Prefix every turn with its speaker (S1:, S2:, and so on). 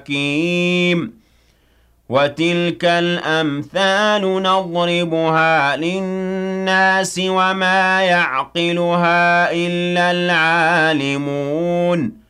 S1: حكيم وتلك الأمثال نضربها للناس وما يعقلها إلا العالمون